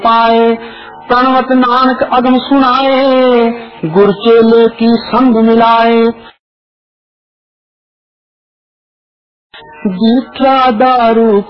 पाए। प्रणवत नानक अगम सुनाए, गुर चेले की संग मिलाए। दीक्षा दारू